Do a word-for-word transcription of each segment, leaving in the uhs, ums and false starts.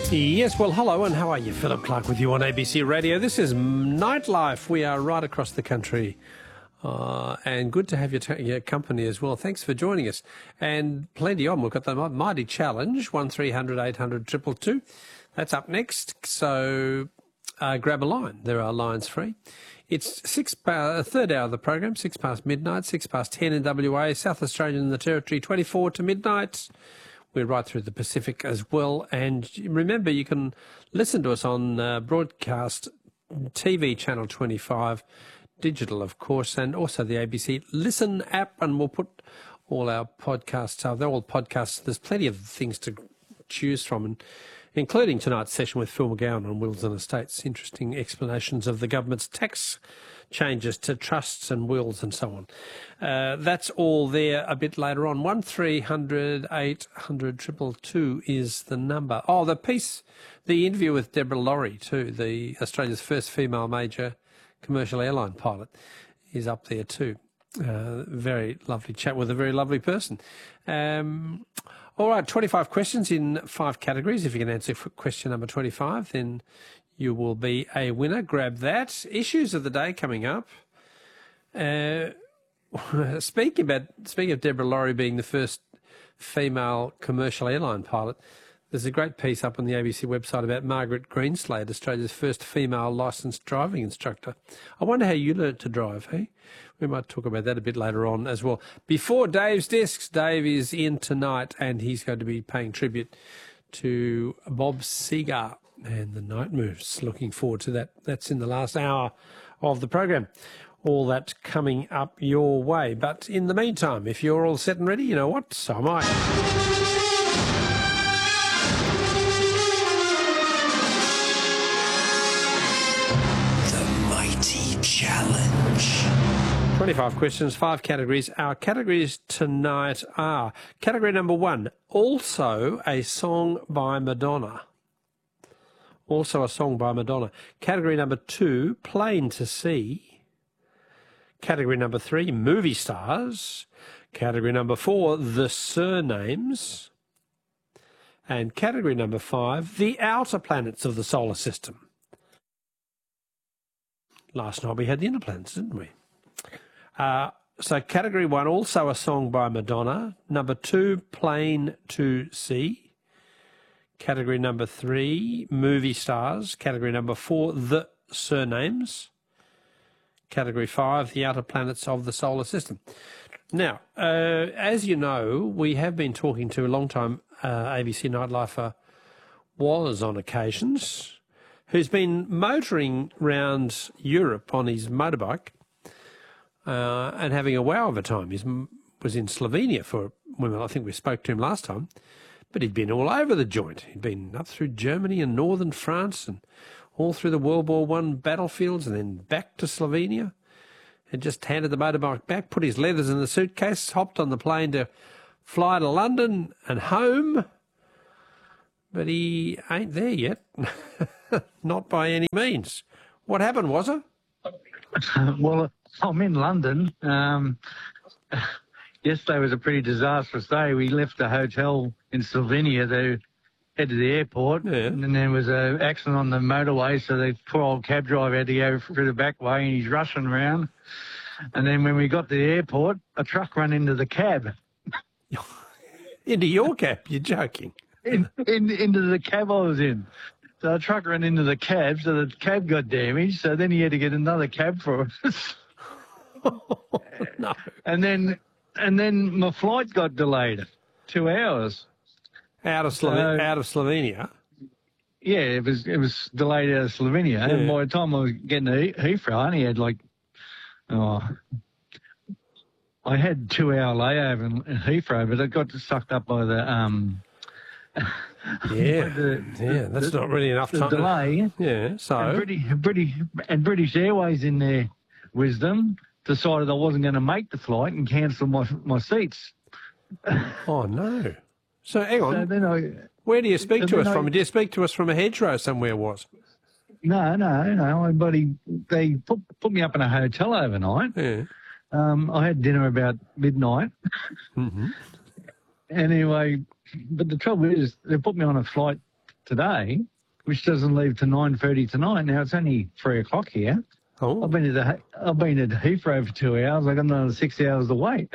Yes, well, hello, and how are you? Philip Clark with you on A B C Radio. This is Nightlife. We are right across the country, uh, and good to have your, t- your company as well. Thanks for joining us. And plenty on. We've got the Mighty Challenge, one three hundred eight hundred two two two. That's up next, so uh, grab a line. There are lines free. It's six pa- third hour of the program, six past midnight, six past ten in W A, South Australia and the Territory, twenty-four to midnight. We're right through the Pacific as well. And remember, you can listen to us on uh, broadcast T V channel twenty-five, digital, of course, and also the A B C Listen app. And we'll put all our podcasts up. They're all podcasts. There's plenty of things to choose from, and including tonight's session with Phil McGowan on wills and estates. Interesting explanations of the government's tax changes to trusts and wills and so on. Uh, that's all there a bit later on. one three hundred eight hundred two two two is the number. Oh, the piece, the interview with Deborah Laurie too, the Australia's first female major commercial airline pilot, is up there too. Uh, very lovely chat with a very lovely person. Um, all right, twenty-five questions in five categories. If you can answer question number twenty-five, then you will be a winner. Grab that. Issues of the day coming up. Uh, speaking about speaking of Deborah Laurie being the first female commercial airline pilot, there's a great piece up on the A B C website about Margaret Greenslade, Australia's first female licensed driving instructor. I wonder how you learnt to drive, hey? We might talk about that a bit later on as well. Before Dave's Discs, Dave is in tonight and he's going to be paying tribute to Bob Seger and the Night Moves. Looking forward to that. That's in the last hour of the program. All that coming up your way. But in the meantime, if you're all set and ready, you know what? So am I. The Mighty Challenge. twenty-five questions, five categories. Our categories tonight are category number one, also a song by Madonna. Also a song by Madonna. Category number two, Plain to See. Category number three, movie stars. Category number four, the surnames. And category number five, the outer planets of the solar system. Last night we had the inner planets, didn't we? Uh, so category one, also a song by Madonna. Number two, Plain to See. Category number three, movie stars. Category number four, the surnames. Category five, the outer planets of the solar system. Now, uh, as you know, we have been talking to a long time uh, A B C Nightlifer, was on occasions, who's been motoring around Europe on his motorbike uh, and having a wow of a time. He was in Slovenia for, well, I think we spoke to him last time. But he'd been all over the joint. He'd been up through Germany and northern France and all through the World War One battlefields and then back to Slovenia and just handed the motorbike back, put his leathers in the suitcase, hopped on the plane to fly to London and home. But he ain't there yet. Not by any means. What happened, was it? Well, I'm in London. Um... Yesterday was a pretty disastrous day. We left the hotel in Slovenia to head to the airport, yeah. And then there was an accident on the motorway, so the poor old cab driver had to go through the back way, and he's rushing around. And then when we got to the airport, a truck ran into the cab. Into your cab? You're joking. In, in, into the cab I was in. So the truck ran into the cab, so the cab got damaged, so then he had to get another cab for us. Oh, no. And then... And then my flight got delayed two hours. Out of Slove- uh, out of Slovenia? Yeah, it was it was delayed out of Slovenia. Yeah. And by the time I was getting to Heathrow, I only had like, oh, I had two hour layover in Heathrow, but it got sucked up by the um. Yeah, the, yeah, that's the, not really enough the time. Delay. Yeah, so and British, British and British Airways, in their wisdom, decided I wasn't going to make the flight and cancel my my seats. Oh, no. So, hang on. So then I, Where do you speak so to us I, from? Do you speak to us from a hedgerow somewhere, was? No, no, no. But he, they put, put me up in a hotel overnight. Yeah. Um, I had dinner about midnight. Mm-hmm. Anyway, but the trouble is, they put me on a flight today, which doesn't leave till nine thirty tonight. Now it's only three o'clock here. Oh, I've been at the, I've been at Heathrow for two hours. I've got another six hours to wait.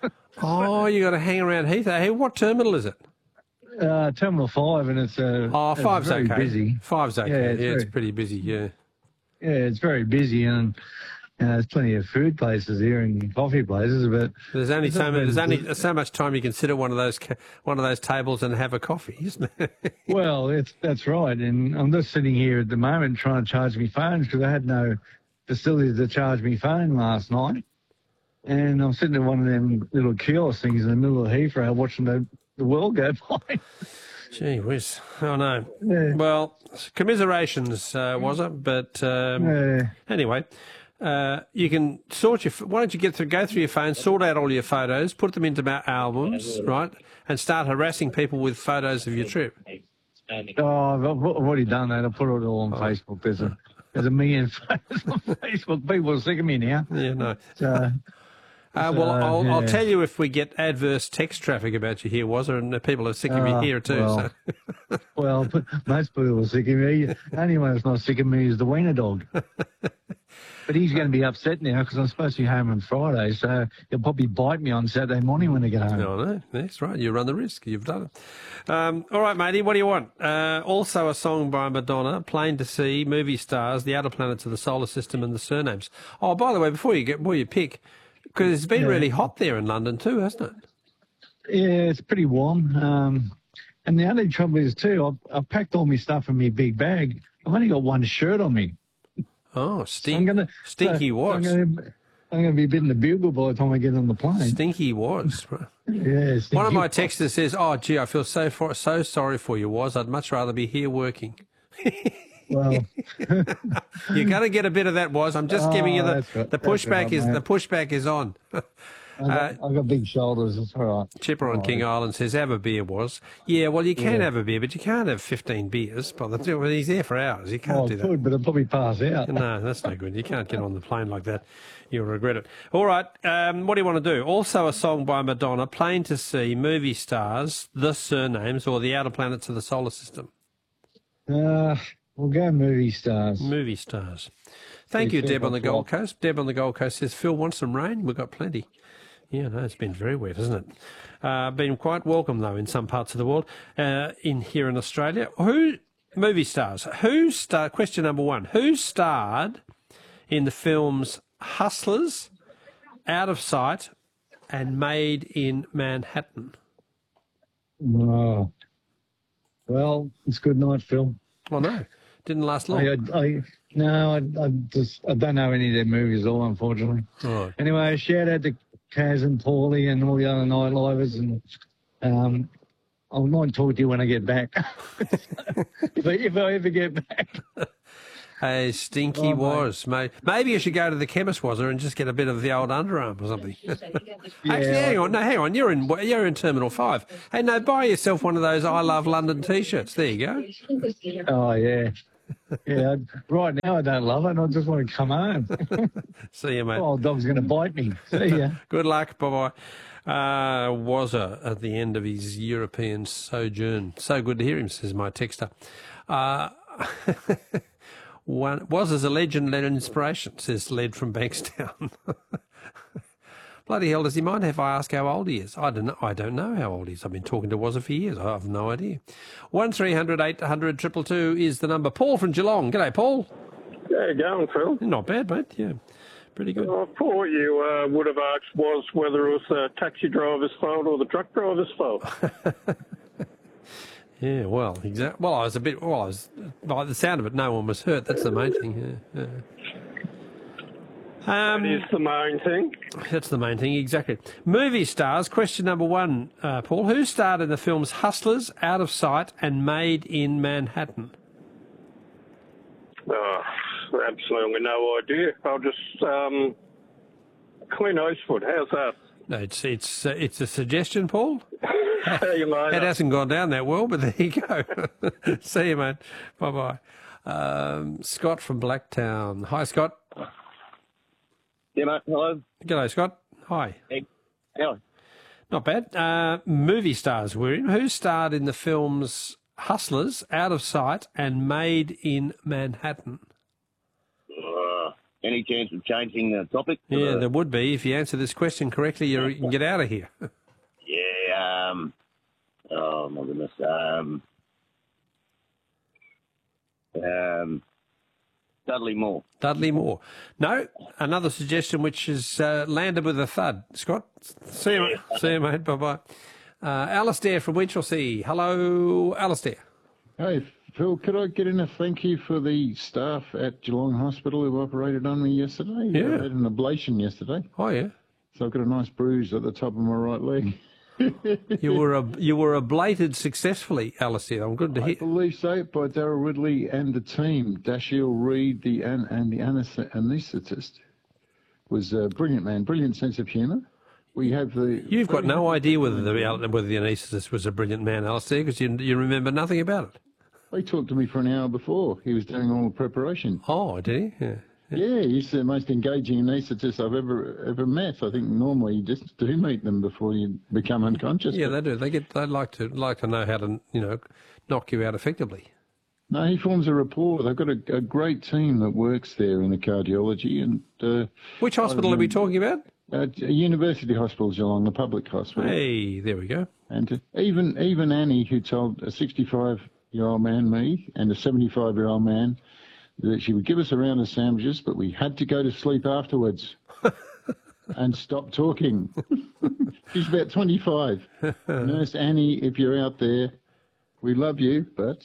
oh, you got to hang around Heathrow. Hey, what terminal is it? Uh, Terminal five, and it's uh, Oh, it's five's very okay. busy. Five's okay. Yeah, Yeah, it's it's, very- pretty busy. Yeah. Yeah, it's very busy, and you know, there's plenty of food places here and coffee places, but There's only It's so not much, there's been- only so much time you can sit at one of those ca- one of those tables and have a coffee, isn't it? well, it's that's right. And I'm just sitting here at the moment trying to charge my phones because I had no facility to charge my phone last night. And I'm sitting at one of them little kiosk things in the middle of Heathrow watching the, the world go by. Gee whiz. Oh no. Yeah. Well, commiserations, uh, was it? But um, Yeah. anyway, uh, you can sort your. Why don't you get through, go through your phone, sort out all your photos, put them into ma- albums, right, and start harassing people with photos of your trip. Oh, I've, I've already done that. I put it all on Facebook. There's a there's a million photos on Facebook. People are sick of me now. Yeah, no. So, Uh, well, So, I'll, I'll yeah. tell you if we get adverse text traffic about you here, was there? And the people are sick of you Ah, here too. well. So. well, most people are sick of me. The only one that's not sick of me is the wiener dog. But he's going to be upset now because I'm supposed to be home on Friday, so he'll probably bite me on Saturday morning when I get home. No, no, that's right. You run the risk. You've done it. Um, all right, matey, what do you want? Uh, also a song by Madonna, Plain to See, Movie Stars, The Outer Planets of the Solar System, and The Surnames. Oh, by the way, before you get, before you pick, because it's been Yeah. really hot there in London too, hasn't it? Yeah, it's pretty warm. Um, and the only trouble is, too, I've, I've packed all my stuff in my big bag. I've only got one shirt on me. Oh, I'm stink, gonna, stinky so was. I'm going I'm to be bidding the bugle by the time I get on the plane. Stinky was. Yeah, stinky. One of my texters says, "Oh, gee, I feel so for, so sorry for you. Was I'd much rather be here working." Well, You're going to get a bit of that. Was I'm just Oh, giving you the that's right, the that's pushback right, is mate. the pushback is on. I've got, I've got big shoulders. It's all right. Chipper on Oh, King Island says, have a beer, was. Yeah, well, you can Yeah. have a beer, but you can't have fifteen beers. By the time he's there for hours. You can't Oh, I do that. could, but I'd probably pass out. No, that's no good. You can't get on the plane like that. You'll regret it. All right, um, what do you want to do? Also a song by Madonna, Plain to See, Movie Stars, The Surnames, or The Outer Planets of the Solar System. Uh, we'll go movie stars. Movie Stars. Thank you, Pretty Deb on the simple, Gold Coast. Deb on the Gold Coast says, Phil wants some rain. We've got plenty. Yeah, no, it's been very wet, hasn't it? Uh, been quite welcome, though, in some parts of the world. Uh, in here in Australia. Who, movie stars, who star, question number one, who starred in the films Hustlers, Out of Sight, and Made in Manhattan? Oh. Well, it's good night, Phil. Well, no, didn't last long. I, I, no, I, I just I don't know any of their movies at all, unfortunately. Right. Anyway, shout out to Kaz and Paulie and all the other nightlivers, and um, I might talk to you when I get back, if, I, if I ever get back. Hey, stinky Oh, mate. was. May- Maybe you should go to the chemist, was there, and just get a bit of the old underarm or something. Actually, hang on, no, hang on. You're in you're in Terminal Five. Hey, no, buy yourself one of those "I Love London" T-shirts. There you go. Oh yeah, yeah. I- Right now I don't love it. I just want to come home. See you, mate. Oh, dog's going to bite me. See ya. Good luck. Bye bye. Uh, Wazza at the end of his European sojourn. So good to hear him, says my texter. Uh, one Wazza's a legend and an inspiration, says Led from Bankstown. Bloody hell, does he mind if I ask how old he is? I don't know. I don't know how old he is. I've been talking to Wazza for years. I have no idea. One three hundred eight hundred two two two is the number. Paul from Geelong. G'day, Paul. How you going, Phil? Not bad, mate. Yeah, pretty good. I thought you uh, would have asked was whether it was the taxi driver's fault or the truck driver's fault. Yeah, well, exactly. Well, I was a bit. Well, I was. By the sound of it, no one was hurt. That's the main thing. Yeah, yeah. Um, That is the main thing. That's the main thing, exactly. Movie stars, question number one, uh, Paul. Who starred in the films Hustlers, Out of Sight, and Made in Manhattan? Oh, absolutely no idea. I'll just um, Clint Eastwood. How's that? No, it's it's uh, it's a suggestion, Paul. See you It later. hasn't gone down that well, but there you go. See you, mate. Bye bye. Um, Scott from Blacktown. Hi, Scott. Yeah, mate. Hello. G'day, Scott. Hi. Hey. Hello. Not bad. Uh, movie stars were in. Who starred in the films Hustlers, Out of Sight, and Made in Manhattan? Uh, any chance of changing the topic? Yeah, Uh, there would be. If you answer this question correctly, you're, you can get out of here. yeah, um, oh my goodness. Um, um, Dudley Moore. Dudley Moore. No, another suggestion which has uh, landed with a thud. Scott, see you, mate. See you, mate. Bye-bye. Uh, Alistair from Winchelsea. Hello, Alistair. Hey, Phil, could I get in a thank you for the staff at Geelong Hospital who operated on me yesterday? Yeah. I had an ablation yesterday, Oh, yeah. so I've got a nice bruise at the top of my right leg. You were a, you were ablated successfully, Alistair. I'm good to I hear. believe so, by Darryl Ridley and the team. Dashiell Reed the an, and the anaesthetist was a brilliant man, brilliant sense of humour. We have the. You've got no idea whether the whether the anaesthetist was a brilliant man, Alistair, because you you remember nothing about it. He talked to me for an hour before. He was doing all the preparation. Oh, did he? Yeah. Yeah, he's the most engaging anaesthetist I've ever ever met. I think normally you just do meet them before you become unconscious. Yeah, but they do. They get. They like to like to know how to you know knock you out effectively. no, he forms a rapport. They've got a, a great team that works there in the cardiology. And uh, Which hospital are we talking about? uh, University Hospital Geelong, the public hospital. Hey, there we go. And uh, even even Annie, who told a sixty-five-year-old man, me, and a seventy-five-year-old man, that she would give us a round of sandwiches, but we had to go to sleep afterwards and stop talking. She's about twenty-five. Nurse Annie, if you're out there, we love you, but...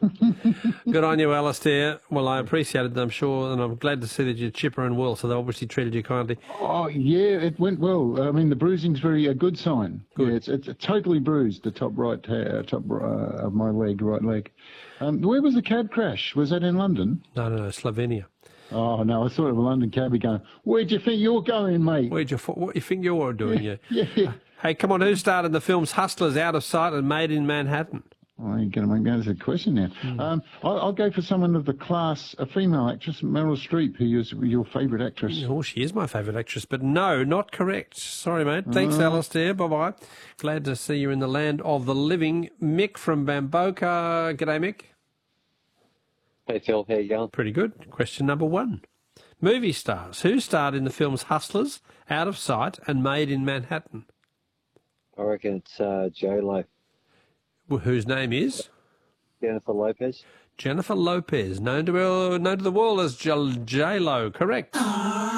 Good on you, Alistair. Well, I appreciate it, I'm sure, and I'm glad to see that you're chipper and well, so they obviously treated you kindly. Oh, yeah, it went well. I mean, the bruising's very a good sign. Good. Yeah, it's, it's totally bruised, the top right, uh, top uh, of my leg, right leg. Um, where was the cab crash? Was that in London? No, no, no, Slovenia. Oh, no, I thought of a London cabbie going, where do you think you're going, mate? Where'd you, what do you think you're doing? Yeah. Yeah. Hey, come on, who starred in the films Hustlers, Out of Sight, and Made in Manhattan? Oh, you're going to make me answer a question now. Mm. Um, I'll, I'll go for someone of the class, a female actress, Meryl Streep, who is your favourite actress. Oh, she is my favourite actress, but no, not correct. Sorry, mate. Thanks, Uh. Alistair. Bye-bye. Glad to see you in the land of the living. Mick from Bamboka. G'day, Mick. Hey Phil, how you going? Pretty good. Question number one. Movie stars. Who starred in the films Hustlers, Out of Sight, and Made in Manhattan? I reckon it's uh, J-Lo, Wh- Whose name is? Jennifer Lopez. Jennifer Lopez, known to, uh, known to the world as J- J-Lo. Correct.